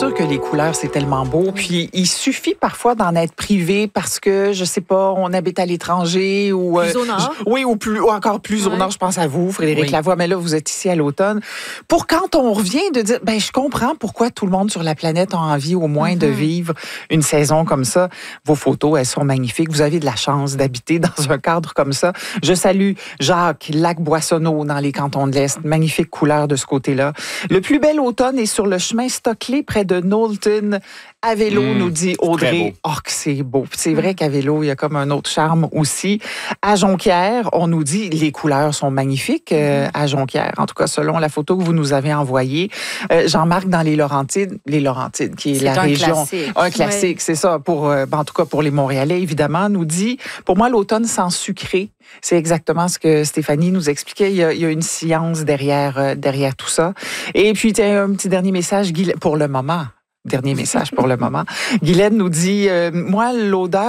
sûr que les couleurs, c'est tellement beau. Puis, il suffit parfois d'en être privé parce que, je sais pas, on habite à l'étranger ou... Plus au nord. Oui, ou encore plus au nord. Je pense à vous, Frédéric Lavoie. Mais là, vous êtes ici à l'automne. Pour quand on revient, de dire, ben, je comprends pourquoi tout le monde sur la planète a envie au moins de vivre une saison comme ça. Vos photos, elles sont magnifiques. Vous avez de la chance d'habiter dans un cadre comme ça. Je salue Jacques, Lac-Boissonneau dans les cantons de l'Est. Magnifique couleur de ce côté-là. Le plus bel automne est sur le chemin Stockley près de Knowlton. À vélo, nous dit Audrey. Oh, que c'est beau. C'est vrai qu'à vélo, il y a comme un autre charme aussi. À Jonquière, on nous dit les couleurs sont magnifiques à Jonquière. En tout cas, selon la photo que vous nous avez envoyée. Jean-Marc, dans les Laurentides, qui est la région. Classique. Un classique, c'est ça. En tout cas, pour les Montréalais, évidemment, nous dit, pour moi, l'automne sans sucré, c'est exactement ce que Stéphanie nous expliquait. Il y a une science derrière tout ça. Et puis, tiens, un petit dernier message, pour le moment. Dernier message pour le moment. Guylaine nous dit, moi, l'odeur